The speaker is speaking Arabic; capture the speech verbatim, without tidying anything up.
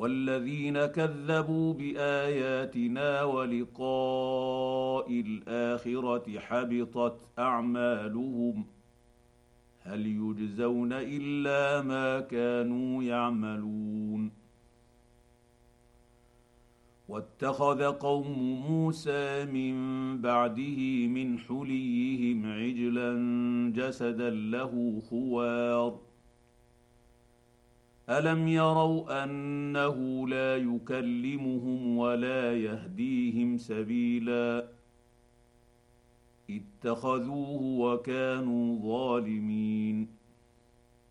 والذين كذبوا باياتنا ولقاء الاخره حبطت اعمالهم هل يجزون الا ما كانوا يعملون. واتخذ قوم موسى من بعده من حليهم عجلا جسدا له خوار الم يروا انه لا يكلمهم ولا يهديهم سبيلا اتخذوه وكانوا ظالمين.